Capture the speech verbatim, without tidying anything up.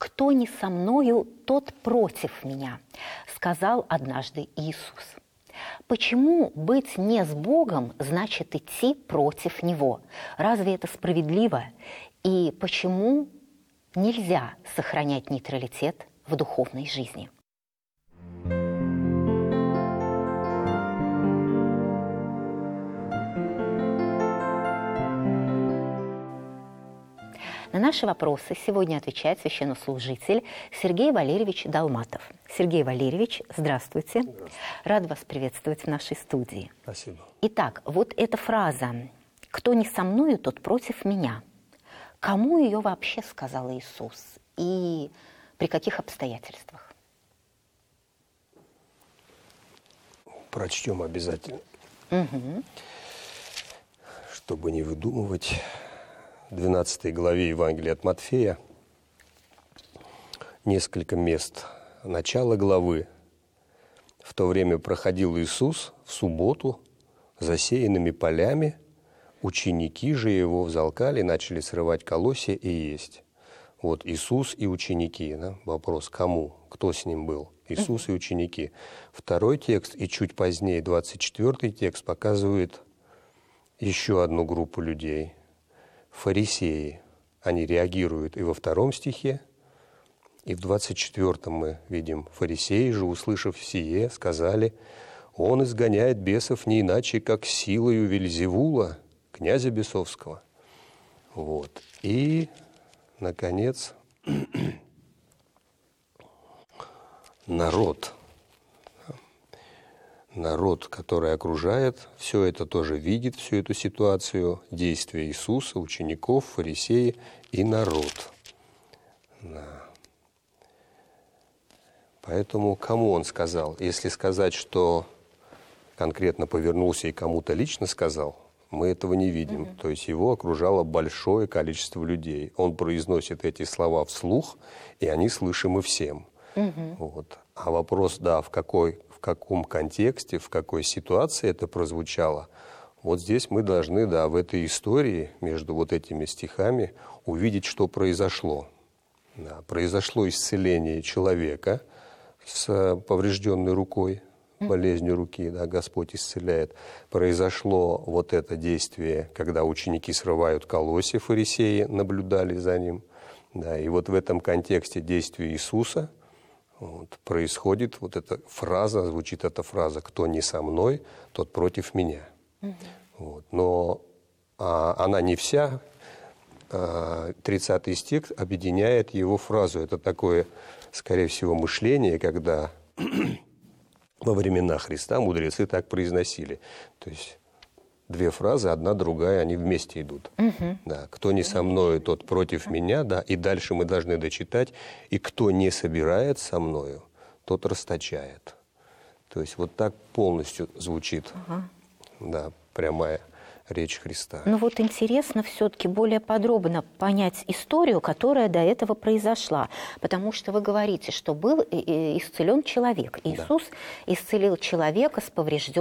«Кто не со мною, тот против меня», сказал однажды Иисус. Почему быть не с Богом значит идти против Него? Разве это справедливо? И почему нельзя сохранять нейтралитет в духовной жизни? На наши вопросы сегодня отвечает священнослужитель Сергей Валерьевич Долматов. Сергей Валерьевич, здравствуйте. Здравствуйте. Рад вас приветствовать в нашей студии. Спасибо. Итак, вот эта фраза «Кто не со мною, тот против меня». Кому ее вообще сказал Иисус? И при каких обстоятельствах? Прочтем обязательно. Угу. Чтобы не выдумывать. В двенадцатой главе Евангелия от Матфея несколько мест. Начало главы. В то время проходил Иисус в субботу засеянными полями. Ученики же его взалкали и начали срывать колосья и есть. Вот Иисус и ученики. Да? Вопрос, кому? Кто с ним был? Иисус и ученики. Второй текст и чуть позднее, двадцать четвёртый текст, показывает еще одну группу людей. Фарисеи. Они реагируют и во втором стихе, и в двадцать четвёртом мы видим. Фарисеи же, услышав сие, сказали: «Он изгоняет бесов не иначе, как силою Вельзевула, князя бесовского». Вот. И, наконец, народ. Народ, который окружает, все это тоже видит, всю эту ситуацию, действия Иисуса, учеников, фарисеи и народ. Да. Поэтому кому он сказал? Если сказать, что конкретно повернулся и кому-то лично сказал, мы этого не видим. Mm-hmm. То есть его окружало большое количество людей. Он произносит эти слова вслух, и они слышимы всем. Mm-hmm. Вот. А вопрос, да, в какой... в каком контексте, в какой ситуации это прозвучало, вот здесь мы должны, да, в этой истории между вот этими стихами увидеть, что произошло. Да, произошло исцеление человека с поврежденной рукой, болезнью руки, да, Господь исцеляет. Произошло вот это действие, когда ученики срывают колосья, фарисеи наблюдали за ним. Да, и вот в этом контексте действия Иисуса Вот, происходит вот эта фраза, звучит эта фраза «Кто не со мной, тот против меня». Mm-hmm. Вот, но а, она не вся. А, тридцатый стих объединяет его фразу. Это такое, скорее всего, мышление, когда во времена Христа мудрецы так произносили. То есть две фразы, одна другая, они вместе идут. Угу. Да, «Кто не со мною, тот против меня», да, и дальше мы должны дочитать, «И кто не собирает со мною, тот расточает». То есть вот так полностью звучит, ага. да, прямая речь Христа. Ну вот интересно все-таки более подробно понять историю, которая до этого произошла. Потому что вы говорите, что был исцелен человек. Иисус да. исцелил человека с поврежденной